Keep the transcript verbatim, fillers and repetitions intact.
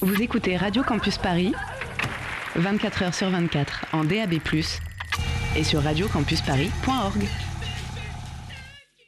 Vous écoutez Radio Campus Paris, vingt-quatre heures sur vingt-quatre en D A B plus, et sur radio campus paris point org.